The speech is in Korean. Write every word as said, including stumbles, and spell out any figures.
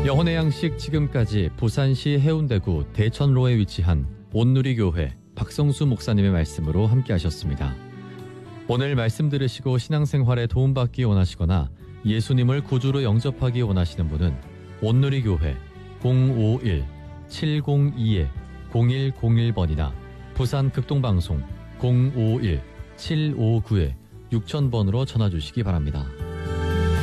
영혼의 양식 지금까지 부산시 해운대구 대천로에 위치한 온누리교회 박성수 목사님의 말씀으로 함께 하셨습니다. 오늘 말씀 들으시고 신앙생활에 도움받기 원하시거나 예수님을 구주로 영접하기 원하시는 분은 온누리교회 공오일 칠공이 공일공일 번이나 부산 극동방송 공오일 칠오구 육천 번으로 전화 주시기 바랍니다.